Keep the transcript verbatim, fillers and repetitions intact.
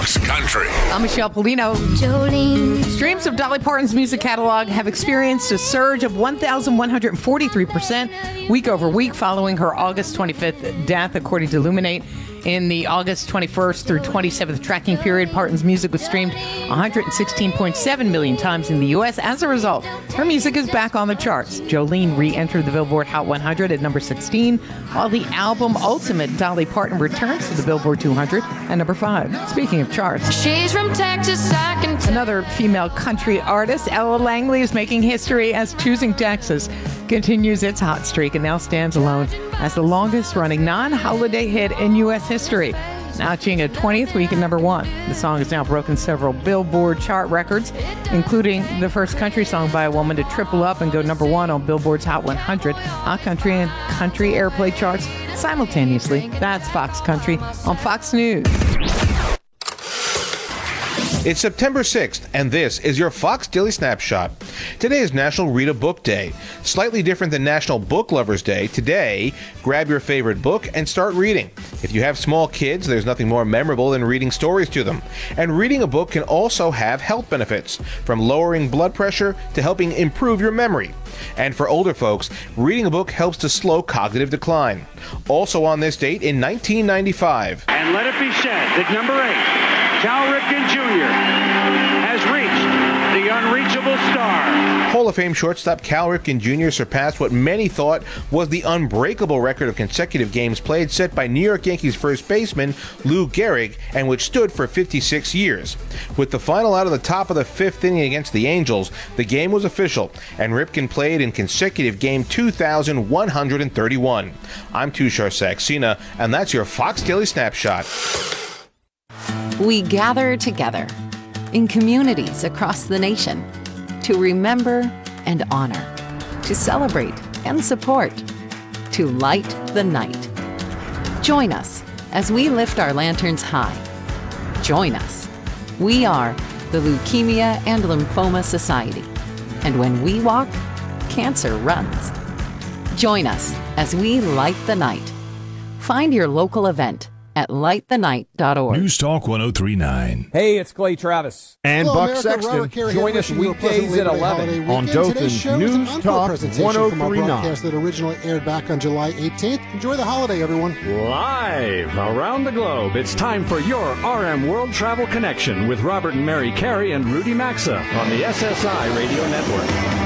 Fox Country. I'm Michelle Polino. Jolene. Streams of Dolly Parton's music catalog have experienced a surge of one thousand one hundred forty-three percent week over week following her August twenty-fifth death, according to Illuminate. In the August twenty-first through twenty-seventh tracking period, Parton's music was streamed one hundred sixteen point seven million times in the U S. As a result, her music is back on the charts. Jolene re-entered the Billboard Hot one hundred at number sixteen, while the album Ultimate Dolly Parton returns to the Billboard two hundred at number five. Speaking of charts, She's from Texas, I can tell. another female country artist, Ella Langley, is making history as Choosing Texas continues its hot streak and now stands alone as the longest-running non-holiday hit in U S history, notching a twentieth week at number one. The song has now broken several Billboard chart records, including the first country song by a woman to triple up and go number one on Billboard's Hot one hundred, Hot Country and Country Airplay charts simultaneously. That's Fox Country on Fox News. It's September sixth, and this is your Fox Daily Snapshot. Today is National Read a Book Day. Slightly different than National Book Lovers Day, today, grab your favorite book and start reading. If you have small kids, there's nothing more memorable than reading stories to them. And reading a book can also have health benefits, from lowering blood pressure to helping improve your memory. And for older folks, reading a book helps to slow cognitive decline. Also on this date in nineteen ninety-five. And let it be said that number eight, Cal Ripken Junior has reached the unreachable star. Hall of Fame shortstop Cal Ripken Junior surpassed what many thought was the unbreakable record of consecutive games played set by New York Yankees first baseman Lou Gehrig, and which stood for fifty-six years. With the final out of the top of the fifth inning against the Angels, the game was official, and Ripken played in consecutive game two thousand one hundred thirty-one. I'm Tushar Saxena, and that's your Fox Daily Snapshot. We gather together in communities across the nation to remember and honor, to celebrate and support, to light the night. Join us as we lift our lanterns high. Join us. We are the Leukemia and Lymphoma Society, and when we walk, cancer runs. Join us as we light the night. Find your local event at light the night dot org. News Talk one oh three point nine. Hey, it's Clay Travis. And Hello, Buck America. Sexton. Robert Carey Join here, us wishing you a pleasant weekdays at Labor Day eleven holiday on weekend. Today's Dothan's show is an News encore Talk presentation one oh from our three point broadcast nine. that originally aired back on July eighteenth. Enjoy the holiday, everyone. Live around the globe, it's time for your R M World Travel Connection with Robert and Mary Carey and Rudy Maxa on the S S I Radio Network.